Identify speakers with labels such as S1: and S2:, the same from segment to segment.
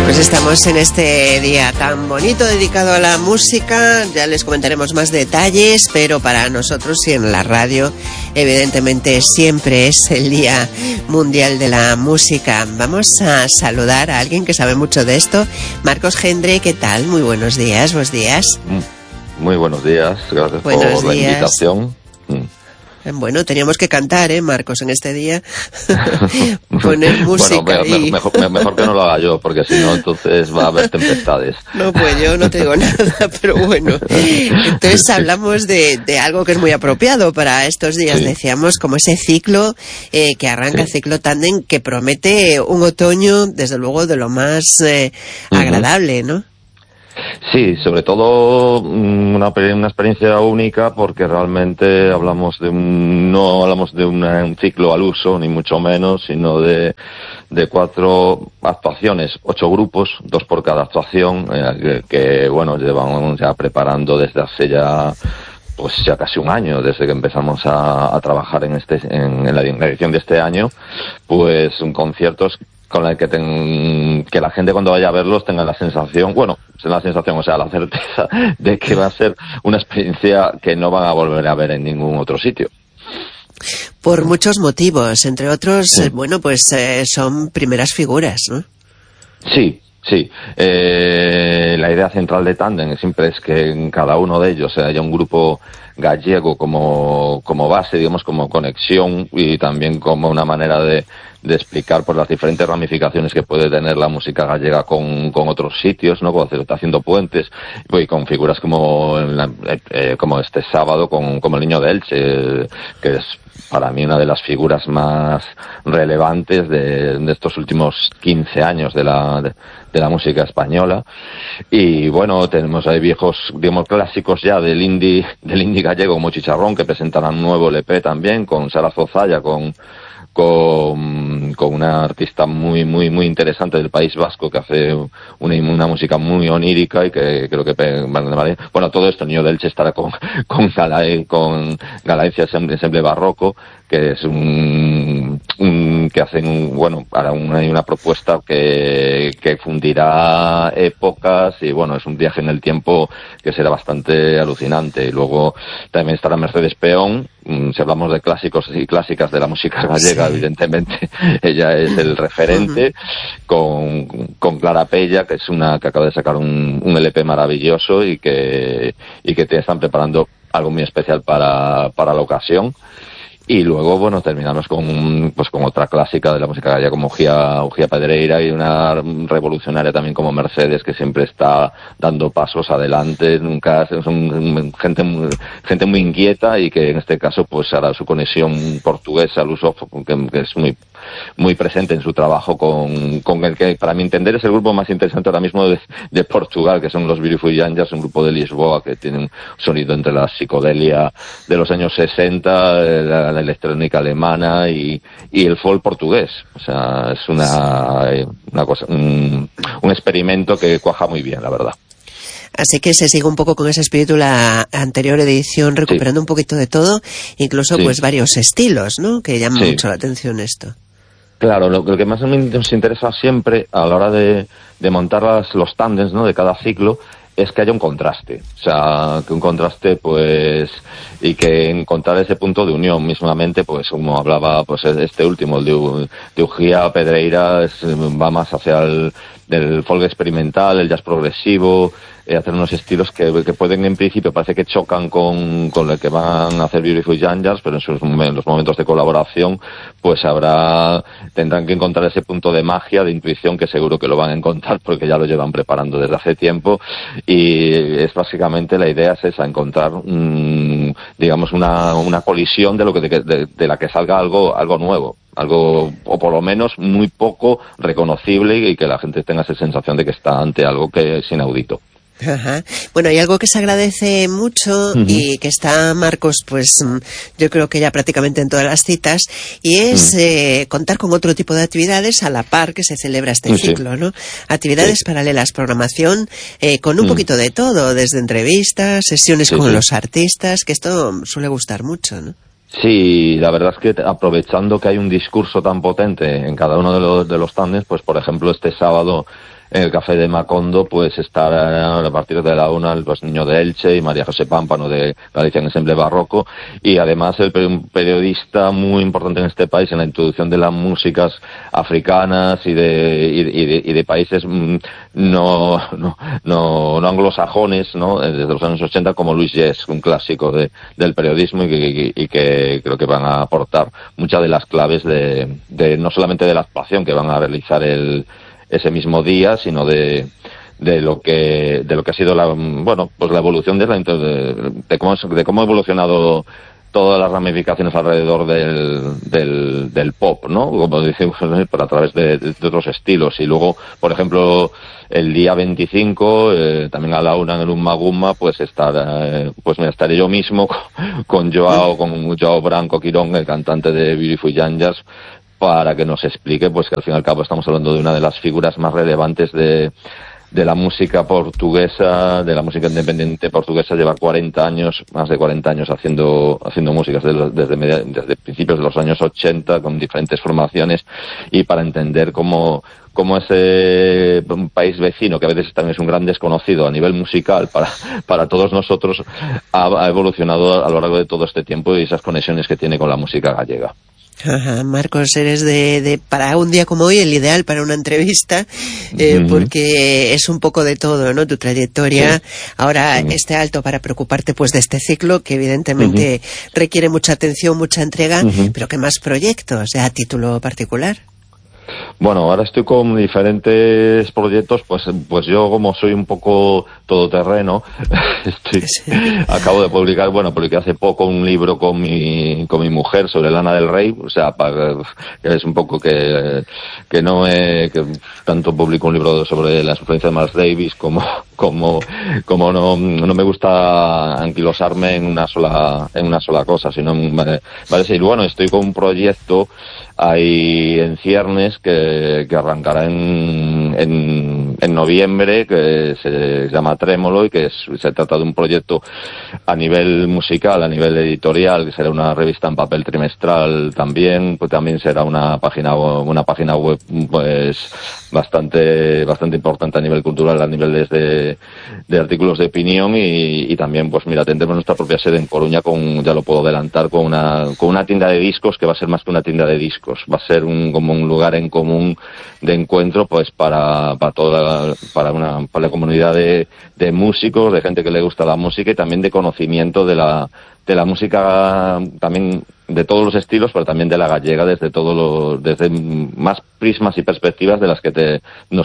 S1: Pues estamos en este día tan bonito dedicado a la música, ya les comentaremos más detalles, pero para nosotros y en la radio, evidentemente siempre es el Día Mundial de la Música. Vamos a saludar a alguien que sabe mucho de esto. Marcos Gendre, ¿qué tal? Muy buenos días, buenos días.
S2: Muy buenos días, gracias por la invitación.
S1: Bueno, teníamos que cantar, Marcos, en este día. Poner música.
S2: Bueno, mejor que no lo haga yo, porque si no, entonces va a haber tempestades.
S1: No, pues yo no te digo nada, pero bueno. Entonces hablamos de algo que es muy apropiado para estos días, sí. Decíamos, como ese ciclo que arranca, sí. Ciclo tándem, que promete un otoño, desde luego, de lo más agradable, ¿no?
S2: Sí, sobre todo una experiencia única, porque realmente no hablamos de un ciclo al uso, ni mucho menos, sino de 4 actuaciones, 8 grupos, 2 por cada actuación, que bueno, llevamos ya preparando desde hace ya casi un año, desde que empezamos a trabajar en la edición de este año, pues conciertos con la que la gente cuando vaya a verlos tenga la sensación, la certeza de que va a ser una experiencia que no van a volver a ver en ningún otro sitio.
S1: Por muchos motivos, entre otros, sí. Son primeras figuras, ¿no?
S2: Sí. La idea central de Tándem siempre es que en cada uno de ellos haya un grupo gallego como base, digamos, como conexión, y también como una manera de explicar por las diferentes ramificaciones que puede tener la música gallega con otros sitios, ¿no? Haciendo puentes, y con figuras como este sábado como el Niño de Elche, que es para mí una de las figuras más relevantes de estos últimos 15 años de la música española. Y bueno, tenemos ahí viejos, digamos, clásicos ya del indie gallego, como Chicharrón, que presentarán un nuevo LP también, con Sara Zozaya, con una artista muy interesante del País Vasco, que hace una música muy onírica y que creo que bueno, todo esto, Niño del Elche estará con Galaencia Ensemble Barroco, que es que hacen una propuesta que fundirá épocas, y bueno, es un viaje en el tiempo que será bastante alucinante. Y luego también estará Mercedes Peón. Si hablamos de clásicos y clásicas de la música gallega, sí. Evidentemente ella es el referente, con Clara Pella, que acaba de sacar un LP maravilloso, y que te están preparando algo muy especial para la ocasión. Y luego, bueno, terminamos con otra clásica de la música gallega como Uxía Pedreira, y una revolucionaria también como Mercedes, que siempre está dando pasos adelante. Nunca son gente muy inquieta, y que en este caso pues hará su conexión portuguesa, lusófono, que es muy presente en su trabajo con el que, para mi entender, es el grupo más interesante ahora mismo de Portugal, que son los Beautiful Angels, un grupo de Lisboa que tiene un sonido entre la psicodelia de los años 60, la electrónica alemana y el folk portugués. O sea, es una cosa, un experimento que cuaja muy bien, la verdad.
S1: Así que se sigue un poco con ese espíritu la anterior edición, recuperando un poquito de todo, incluso pues varios estilos, ¿no? Que llaman mucho la atención esto.
S2: Claro, lo que más nos interesa siempre a la hora de montar los tándems, ¿no?, de cada ciclo, es que haya un contraste. O sea, que un contraste, pues, y que encontrar ese punto de unión mismamente, pues, como hablaba, pues, este último, el de Uxía Pedreira, va más hacia el folk experimental, el jazz progresivo, hacer unos estilos que pueden, en principio, parece que chocan con lo que van a hacer Beautiful Angels, pero en los momentos de colaboración, pues tendrán que encontrar ese punto de magia, de intuición, que seguro que lo van a encontrar, porque ya lo llevan preparando desde hace tiempo. Y es básicamente, la idea es esa, encontrar digamos una colisión de la que salga algo nuevo, algo, o por lo menos muy poco reconocible, y que la gente tenga esa sensación de que está ante algo que es inaudito.
S1: Ajá. Bueno, hay algo que se agradece mucho y que está, Marcos, pues yo creo que ya prácticamente en todas las citas, y es contar con otro tipo de actividades a la par que se celebra este ciclo, ¿no? Actividades paralelas, programación con un poquito de todo, desde entrevistas, sesiones con los artistas, que esto suele gustar mucho, ¿no?
S2: Sí, la verdad es que aprovechando que hay un discurso tan potente en cada uno de los tándems, pues por ejemplo este sábado en el Café de Macondo, pues estará a partir de la 1 los niños de Elche y María José Pámpano de Galicia Ensemble Barroco, y además un periodista muy importante en este país en la introducción de las músicas africanas y de países no anglosajones, ¿no? Desde los años 80, como Luis Yes, un clásico del periodismo y que creo que van a aportar muchas de las claves de no solamente de la actuación que van a realizar ese mismo día, sino de lo que ha sido la evolución de cómo ha evolucionado todas las ramificaciones alrededor del pop, ¿no? Como decimos, pero a través de otros estilos. Y luego, por ejemplo, el día 25, también a la 1 en el Umma Gumma, pues estaré yo mismo con Joao Branco Quirón, el cantante de Beautiful Yanjas, para que nos explique, pues que al fin y al cabo estamos hablando de una de las figuras más relevantes de la música portuguesa, de la música independiente portuguesa. Lleva más de 40 años haciendo músicas desde principios de los años 80, con diferentes formaciones, y para entender cómo ese país vecino, que a veces también es un gran desconocido a nivel musical para todos nosotros, ha evolucionado a lo largo de todo este tiempo, y esas conexiones que tiene con la música gallega.
S1: Ajá, Marcos, eres para un día como hoy el ideal para una entrevista, porque es un poco de todo, ¿no? Tu trayectoria, sí. Ahora este alto para preocuparte pues de este ciclo que evidentemente requiere mucha atención, mucha entrega, pero ¿qué más proyectos a título particular?
S2: Bueno, ahora estoy con diferentes proyectos, pues yo, como soy un poco todoterreno, acabo de publiqué hace poco un libro con mi mujer sobre Lana del Rey, o sea, que es un poco que tanto publico un libro sobre las influencias de Miles Davis como no me gusta anquilosarme en una sola cosa, sino y bueno, estoy con un proyecto ahí en ciernes que arrancará en noviembre, que se llama Trémolo, y que se trata de un proyecto a nivel musical, a nivel editorial, que será una revista en papel trimestral también, pues también será una página web pues bastante importante a nivel cultural, a nivel de artículos de opinión, y también, pues mira, tendremos nuestra propia sede en Coruña, ya lo puedo adelantar, con una tienda de discos, que va a ser más que una tienda de discos, va a ser como un lugar en común de encuentro, pues para la comunidad de músicos, de gente que le gusta la música, y también de conocimiento de la música, también de todos los estilos, pero también de la gallega, desde más prismas y perspectivas de las que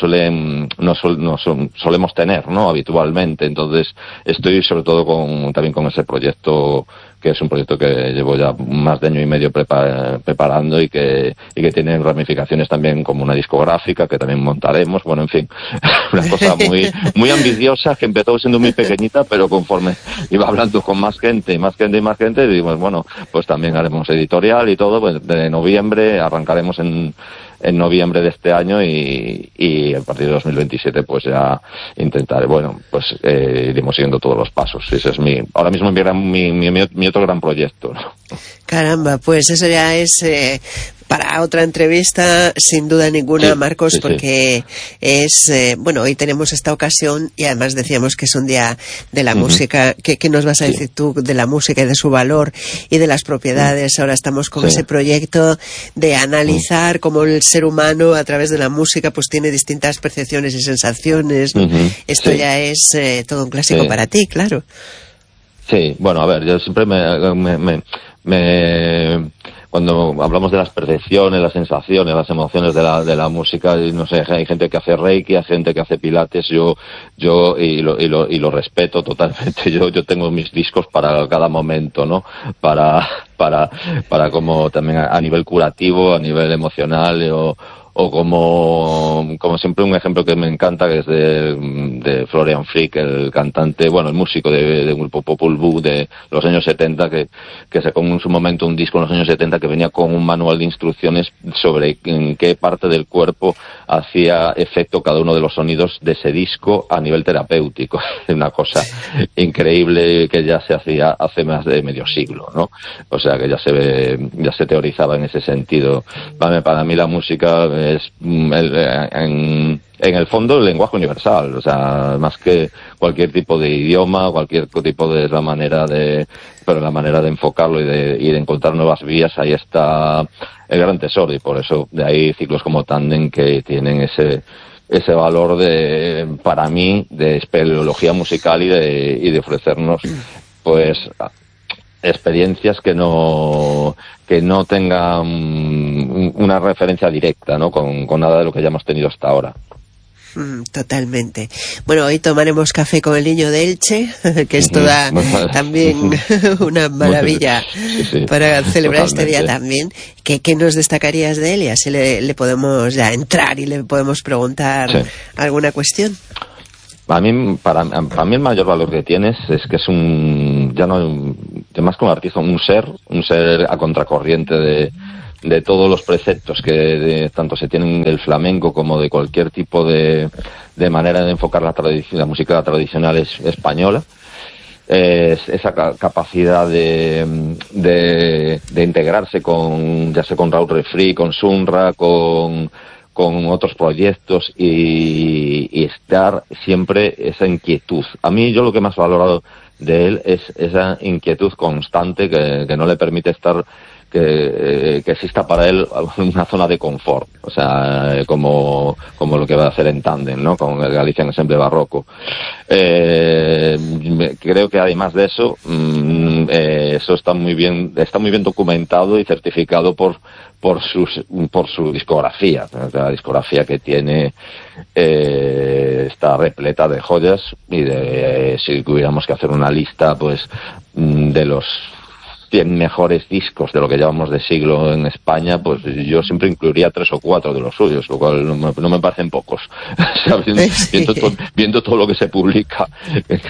S2: solemos tener, ¿no? Habitualmente. Entonces, estoy sobre todo también con ese proyecto, que es un proyecto que llevo ya más de año y medio preparando, y que tiene ramificaciones también como una discográfica que también montaremos. Bueno, en fin, una cosa muy ambiciosa, que empezó siendo muy pequeñita, pero conforme iba hablando con más gente, digo, bueno, pues también haremos editorial y todo. Pues de noviembre arrancaremos en noviembre de este año, y a partir de 2027 pues ya intentaré, iremos siguiendo todos los pasos. Ese es ahora mismo mi otro gran proyecto, ¿no?
S1: Caramba, pues eso ya es para otra entrevista, sin duda ninguna, Marcos, porque es, hoy tenemos esta ocasión, y además decíamos que es un día de la música. ¿Qué nos vas a decir tú de la música y de su valor y de las propiedades? Ahora estamos con ese proyecto de analizar cómo el ser humano, a través de la música, pues tiene distintas percepciones y sensaciones, ¿no? Esto ya es todo un clásico para ti, claro.
S2: Sí, bueno, a ver, yo siempre cuando hablamos de las percepciones, las sensaciones, las emociones de la música, no sé, hay gente que hace Reiki, hay gente que hace Pilates, yo lo respeto totalmente. Yo tengo mis discos para cada momento, ¿no? Para como también a nivel curativo, a nivel emocional, o como siempre, un ejemplo que me encanta, que es de Florian Frick, el cantante, el músico de un grupo Popol Vuh de los años 70, que sacó en su momento un disco en los años 70 que venía con un manual de instrucciones sobre en qué parte del cuerpo hacía efecto cada uno de los sonidos de ese disco a nivel terapéutico. Es una cosa increíble que ya se hacía hace más de medio siglo, ¿no? O sea que ya se teorizaba en ese sentido. Para mí la música es en el fondo el lenguaje universal, o sea, más que cualquier tipo de idioma, cualquier tipo de pero la manera de enfocarlo y de encontrar nuevas vías, ahí está el gran tesoro, y por eso de ahí ciclos como Tándem que tienen ese valor para mí, de espeleología musical y de ofrecernos, pues, experiencias que no tengan una referencia directa, ¿no? Con nada de lo que ya hemos tenido hasta ahora.
S1: Totalmente. Bueno, hoy tomaremos café con el niño de Elche, que es toda también una maravilla sí, para celebrar totalmente este día también. ¿Qué nos destacarías de él? Y así le podemos ya entrar y le podemos preguntar alguna cuestión.
S2: Para mí el mayor valor que tienes es que es más que un artista, un ser a contracorriente de todos los preceptos que tanto se tienen del flamenco como de cualquier tipo de manera de enfocar la música tradicional española. Esa capacidad de integrarse ya sea con Raúl Refri, con Sunra, con otros proyectos y estar siempre esa inquietud. A mí yo lo que más he valorado de él es esa inquietud constante que no le permite estar que exista para él una zona de confort, o sea, como lo que va a hacer en Tándem, ¿no? Con el Galician Ensemble Barroco. Creo que además de eso, eso está muy bien documentado y certificado por su discografía. La discografía que tiene está repleta de joyas y si tuviéramos que hacer una lista, pues, de los 100 mejores discos de lo que llamamos de siglo en España, pues yo siempre incluiría 3 o 4 de los suyos, lo cual no me parecen pocos. O sea, viendo todo lo que se publica